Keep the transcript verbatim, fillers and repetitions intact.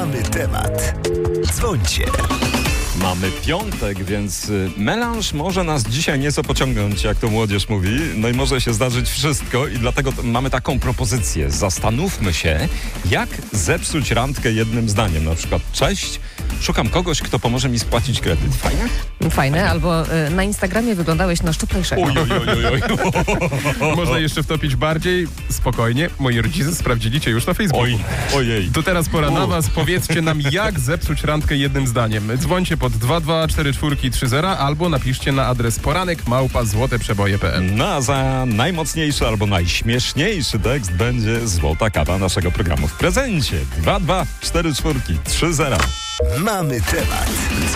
Mamy temat. Dzwońcie. Mamy piątek, więc melanż może nas dzisiaj nieco pociągnąć, jak to młodzież mówi. No i może się zdarzyć wszystko i dlatego t- mamy taką propozycję. Zastanówmy się, jak zepsuć randkę jednym zdaniem. Na przykład: cześć, szukam kogoś, kto pomoże mi spłacić kredyt. Fajne? Fajne, albo y, na Instagramie wyglądałeś na szczuplejszego. Oj, oj, oj, oj, oj. Można jeszcze wtopić bardziej. Spokojnie, moi rodzice sprawdzili cię już na Facebooku. Oj, ojej. To teraz pora na U. was. Powiedzcie nam, jak zepsuć randkę jednym zdaniem. Dzwońcie pod dwa dwa cztery cztery trzy zero albo napiszcie na adres poranek małpa złoteprzeboje kropka p l. No a za najmocniejszy albo najśmieszniejszy tekst będzie złota kawa naszego programu w prezencie. dwa dwa cztery cztery trzy zero. Mamy temat.